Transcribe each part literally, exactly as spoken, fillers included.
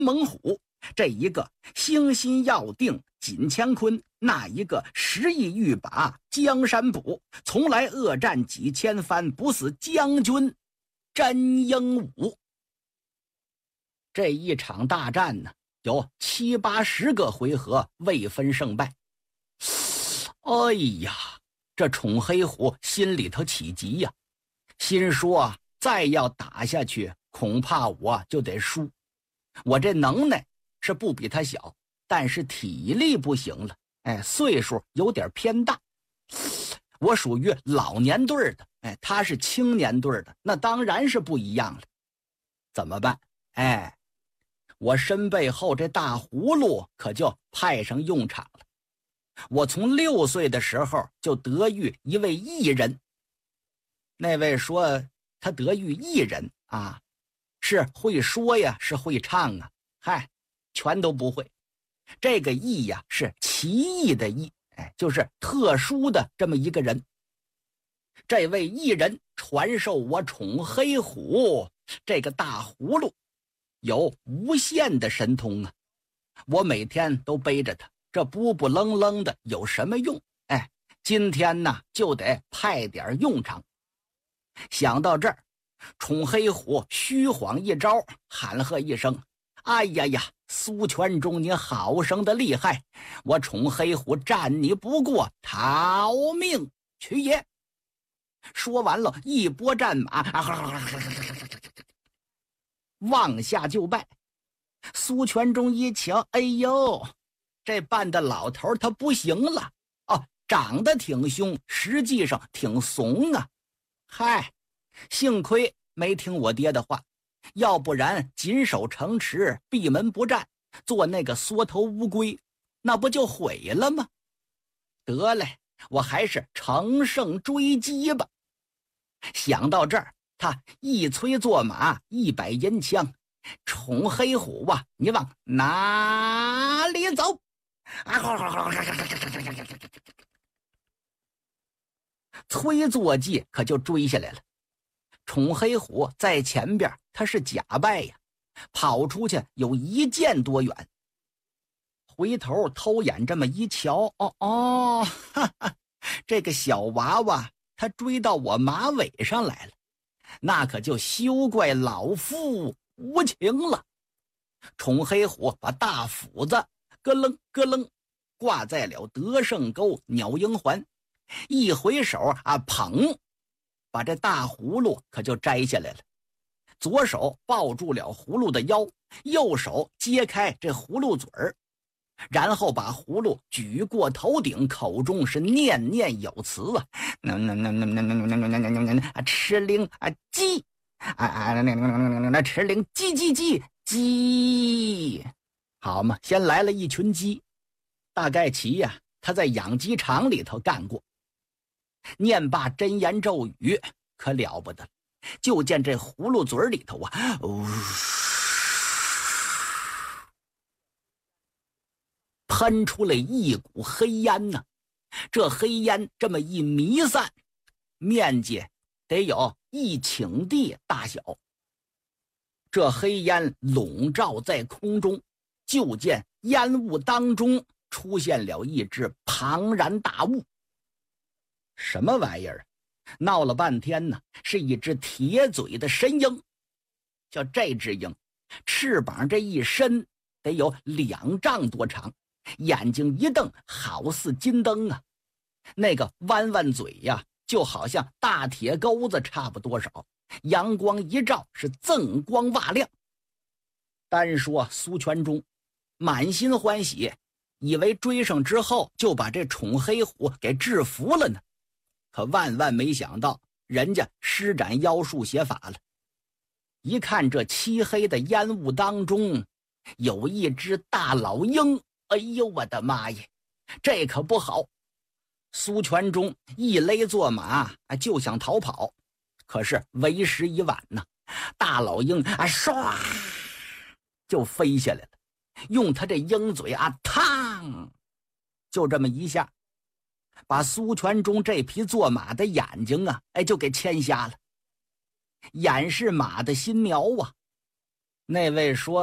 猛虎，这一个兴心要定锦乾坤，那一个时意欲拔江山捕，从来恶战几千番，不似将军真英武。这一场大战呢，有七八十个回合未分胜败。哎呀，这宠黑虎心里头起急呀，心说啊，再要打下去，恐怕我就得输。我这能耐是不比他小，但是体力不行了，哎，岁数有点偏大。我属于老年队的，哎，他是青年队的，那当然是不一样了。怎么办？哎，我身背后这大葫芦可就派上用场了。我从六岁的时候就得遇一位艺人，那位说他得遇艺人啊，是会说呀，是会唱啊，嗨，全都不会。这个艺呀是奇异的艺，哎，就是特殊的这么一个人。这位艺人传授我宠黑虎这个大葫芦，有无限的神通啊！我每天都背着它，这不不愣愣的有什么用？哎，今天呢就得派点用场。想到这儿，宠黑虎虚晃一招，喊喝一声：“哎呀呀，苏全忠，你好生的厉害！我宠黑虎战你不过，逃命去也！”说完了，一拨战马，往下就拜。苏全忠一瞧，哎呦，这扮的老头他不行了哦，长得挺凶，实际上挺怂啊。嗨，幸亏没听我爹的话，要不然紧守城池，闭门不战，做那个缩头乌龟，那不就毁了吗？得嘞，我还是乘胜追击吧。想到这儿，他一催坐马，一摆银枪，宠黑虎啊，你往哪里走？催坐骑可就追下来了。宠黑虎在前边，他是假败呀，跑出去有一箭多远。回头偷眼这么一瞧，哦哦，哈哈，这个小娃娃他追到我马尾上来了，那可就休怪老夫无情了。宠黑虎把大斧子咯楞咯楞挂在了德胜沟鸟鹰环，一回手啊，捧，把这大葫芦可就摘下来了。左手抱住了葫芦的腰，右手揭开这葫芦嘴儿，然后把葫芦举过头顶，口中是念念有词啊，那那那那那那那那那那那吃灵啊鸡啊啊那那那那吃灵鸡鸡鸡鸡，好嘛，先来了一群鸡，大概其呀，他在养鸡场里头干过。念罢真言咒语，可了不得，就见这葫芦嘴里头啊，哦，喷出来一股黑烟呢。这黑烟这么一弥散，面积得有一顷地大小。这黑烟笼罩在空中，就见烟雾当中出现了一只庞然大物。什么玩意儿？闹了半天呢，是一只铁嘴的神鹰。就这只鹰，翅膀这一伸得有两丈多长，眼睛一瞪，好似金灯啊。那个弯弯嘴呀，就好像大铁钩子差不多少，阳光一照是锃光瓦亮。单说苏全忠满心欢喜，以为追上之后就把这宠黑虎给制服了呢。可万万没想到，人家施展妖术邪法了。一看这漆黑的烟雾当中有一只大老鹰，哎呦我的妈呀，这可不好。苏全忠一勒坐马就想逃跑，可是为时已晚呢。大老鹰啊，唰就飞下来了，用他这鹰嘴啊，嘡，就这么一下，把苏全忠这匹坐马的眼睛啊，哎，就给牵瞎了。眼是马的心苗啊。那位说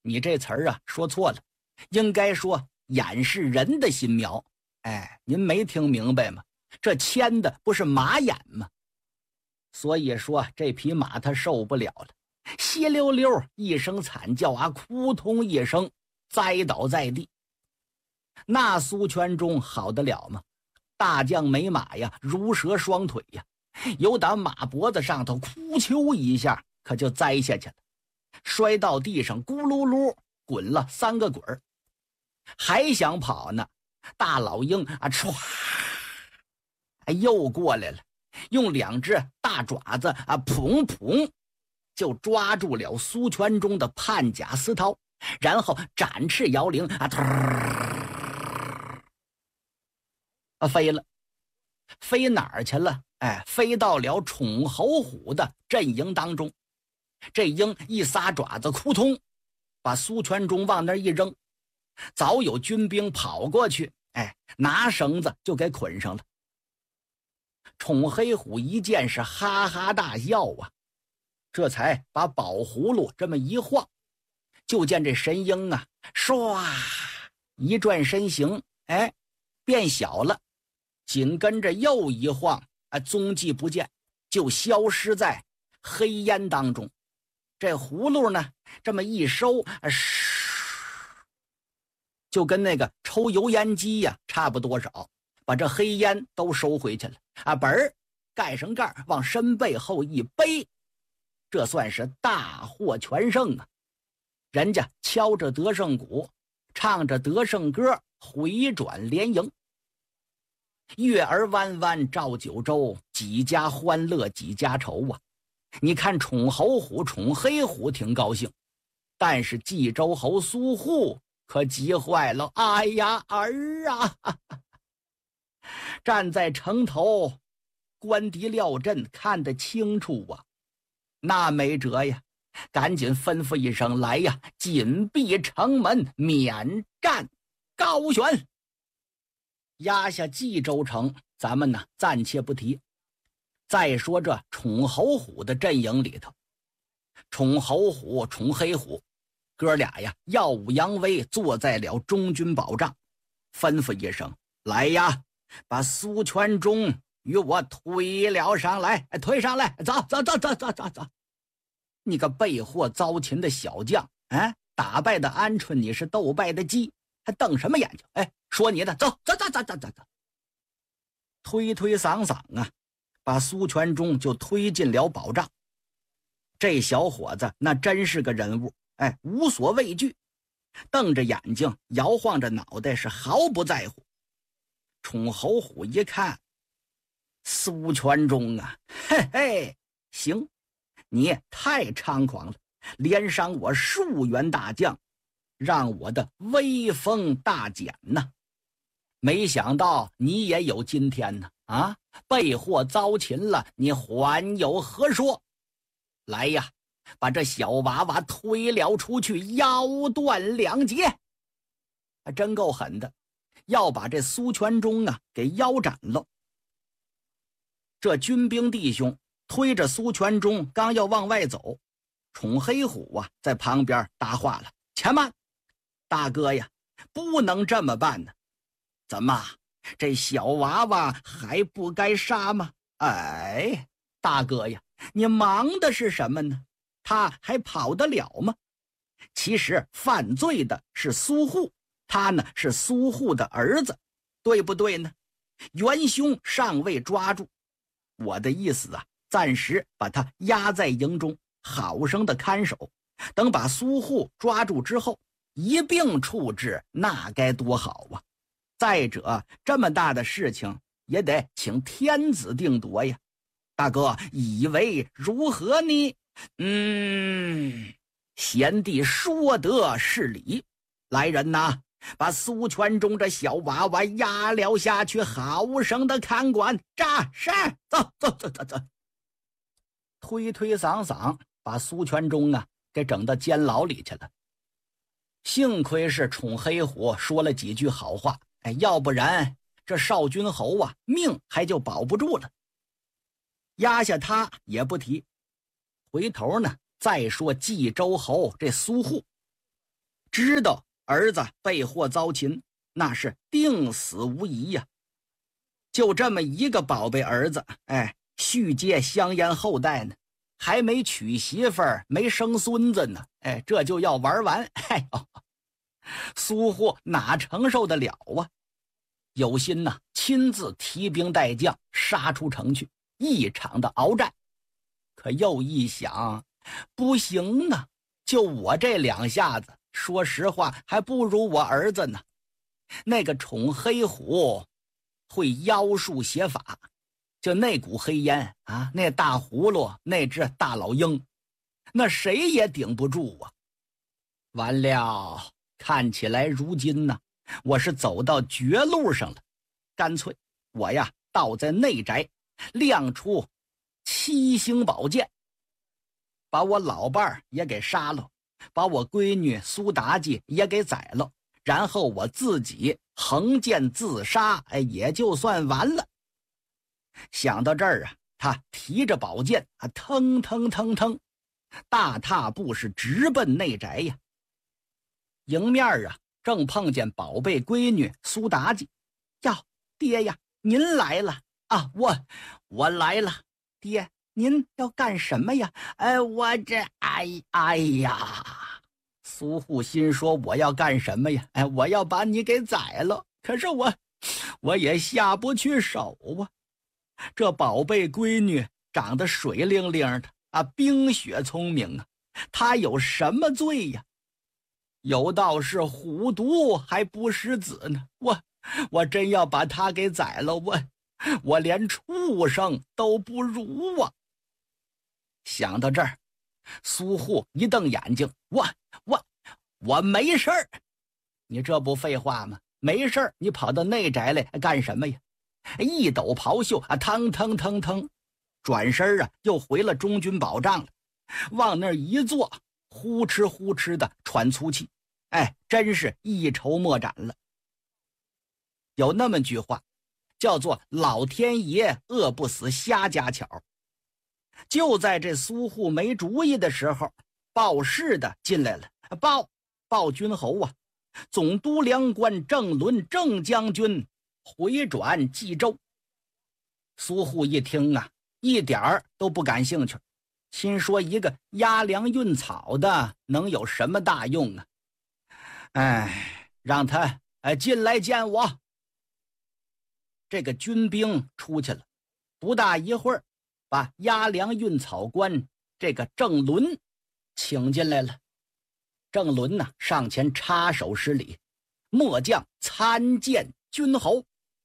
你这词儿啊说错了，应该说眼是人的心苗。哎，您没听明白吗？这牵的不是马眼吗？所以说这匹马它受不了了，稀溜溜一声惨叫啊，扑通一声栽倒在地。那苏全忠好得了吗？大将没马呀，如蛇双腿呀，由打马脖子上头哭丘一下，可就栽下去了，摔到地上咕噜噜滚了三个滚儿，还想跑呢，大老鹰啊唰又过来了，用两只大爪子啊砰砰就抓住了苏全忠的判甲丝绦，然后展翅摇铃啊啊飞了。飞哪儿去了？哎，飞到了宠侯虎的阵营当中。这鹰一撒爪子，扑通把苏全忠往那儿一扔，早有军兵跑过去，哎，拿绳子就给捆上了。宠黑虎一见是哈哈大笑啊，这才把宝葫芦这么一晃，就见这神鹰啊唰一转身形，哎，变小了，紧跟着又一晃啊，踪迹不见，就消失在黑烟当中。这葫芦呢这么一收啊，就跟那个抽油烟机呀差不多少，把这黑烟都收回去了啊，本儿盖上盖往身背后一背，这算是大获全胜啊。人家敲着得胜鼓，唱着得胜歌，回转连营。月儿弯弯照九州，几家欢乐几家愁啊。你看宠侯虎宠黑虎挺高兴，但是冀州侯苏护可急坏了。哎呀儿啊，站在城头，官敌廖阵看得清楚啊，那没辙呀，赶紧吩咐一声，来呀，紧闭城门，免战高悬。压下冀州城，咱们呢暂且不提。再说这宠侯虎的阵营里头，宠侯虎宠黑虎哥俩呀耀武扬威，坐在了中军保障，吩咐一声，来呀，把苏全忠与我推了上来，推上来，走走走走走走走。你个被祸遭擒的小将，哎，打败的鹌鹑你是斗败的鸡，还瞪什么眼睛？哎，说你的，走走走走走走走。推推搡搡啊，把苏全忠就推进了保障。这小伙子那真是个人物，哎，无所畏惧，瞪着眼睛，摇晃着脑袋，是毫不在乎。宠侯虎一看，苏全忠啊，嘿嘿，行，你太猖狂了，连伤我数员大将，让我的威风大减呐！没想到你也有今天呢！啊，被祸遭擒了，你还有何说？来呀，把这小娃娃推了出去，腰断两截！还真够狠的，要把这苏全忠啊给腰斩了。这军兵弟兄推着苏全忠刚要往外走，宠黑虎啊在旁边搭话了：“且慢，大哥呀，不能这么办呢！怎么，这小娃娃还不该杀吗？哎，大哥呀，你忙的是什么呢？他还跑得了吗？其实犯罪的是苏护，他呢是苏护的儿子，对不对呢？元凶尚未抓住，我的意思啊，暂时把他压在营中，好生的看守，等把苏护抓住之后，一并处置，那该多好啊！再者，这么大的事情也得请天子定夺呀。大哥以为如何呢？嗯，贤弟说得是理。来人呐，把苏全忠这小娃娃押了下去，好生的看管。扎是，走走走走走。推推搡搡，把苏全忠啊给整到监牢里去了。幸亏是宠黑虎说了几句好话，哎，要不然这少君侯啊命还就保不住了。压下他也不提，回头呢再说冀州侯这苏护。 知道儿子被祸遭擒，那是定死无疑呀。就这么一个宝贝儿子，哎，续接香烟后代呢，还没娶媳妇儿，没生孙子呢，哎，这就要玩完，哎呦，苏护哪承受得了啊？有心呐，亲自提兵带将杀出城去，一场的鏖战。可又一想，不行啊，就我这两下子，说实话还不如我儿子呢。那个宠黑虎会妖术邪法，就那股黑烟啊，那大葫芦，那只大老鹰，那谁也顶不住啊。完了，看起来如今呢，我是走到绝路上了。干脆我呀倒在内宅，亮出七星宝剑，把我老伴儿也给杀了，把我闺女苏妲己也给宰了，然后我自己横剑自杀，哎，也就算完了。想到这儿啊，他提着宝剑啊，腾腾腾腾，大踏步是直奔内宅呀。迎面啊，正碰见宝贝闺女苏妲己。哟，爹呀，您来了啊！我我来了，爹，您要干什么呀？哎，我这哎哎呀！苏护心说：“我要干什么呀？哎，我要把你给宰了。可是我我也下不去手啊！这宝贝闺女长得水灵灵的啊，冰雪聪明啊，她有什么罪呀？有道是虎毒还不食子呢，我我真要把他给宰了，我我连畜生都不如啊！”想到这儿，苏护一瞪眼睛：“我我我没事儿！你这不废话吗？没事儿，你跑到内宅来干什么呀？”一抖袍袖啊，腾腾腾腾，转身啊，又回了中军宝帐了，往那儿一坐，呼哧呼哧的喘粗气。哎，真是一筹莫展了。有那么句话，叫做老天爷饿不死瞎家巧。就在这苏护没主意的时候，报事的进来了，报报君侯啊，总督粮官郑伦郑将军回转冀州。苏护一听啊，一点儿都不感兴趣，心说一个押粮运草的能有什么大用啊？哎，让他哎进来见我。这个军兵出去了，不大一会儿，把押粮运草官这个郑伦请进来了。郑伦呢，上前插手施礼：“末将参见君侯。”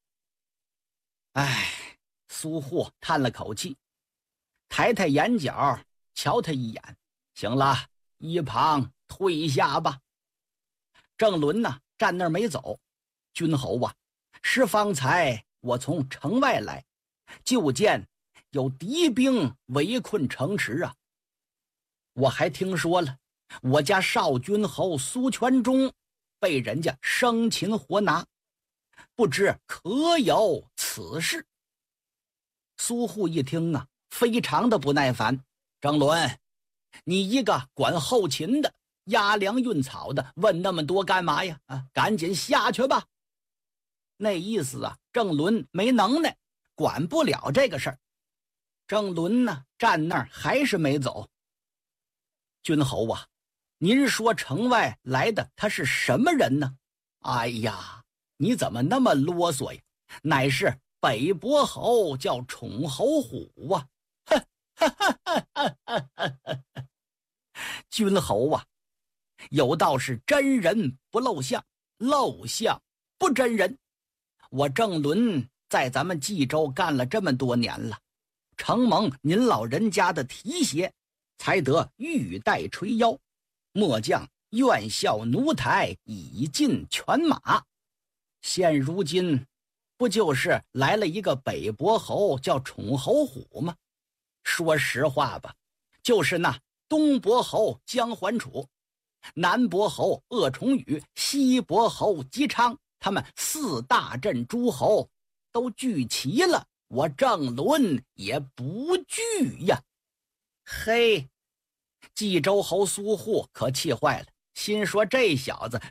哎，苏护叹了口气，抬抬眼角，瞧他一眼：“行了，一旁退下吧。”郑伦呢，站那儿没走。“君侯啊，是方才我从城外来，就见有敌兵围困城池啊。我还听说了，我家少君侯苏全忠被人家生擒活拿，不知可有此事？”苏护一听啊，非常的不耐烦：“郑伦，你一个管后勤的，押粮运草的，问那么多干嘛呀？啊，赶紧下去吧。”那意思啊，郑伦没能耐，管不了这个事儿。郑伦呢，站那儿还是没走。“君侯啊，您说城外来的他是什么人呢？”“哎呀，你怎么那么啰嗦呀？乃是北伯侯，叫宠侯虎啊！”“哈哈哈哈哈哈！君侯啊，有道是真人不露相，露相不真人。我郑伦在咱们冀州干了这么多年了，承蒙您老人家的提携，才得玉带垂腰。末将愿效奴才，以尽犬马。现如今不就是来了一个北伯侯叫宠侯虎吗？说实话吧，就是那东伯侯姜桓楚，南伯侯鄂崇宇，西伯侯姬昌，他们四大镇诸侯都聚齐了，我郑伦也不惧呀。”嘿，冀州侯苏护可气坏了， 心说这小子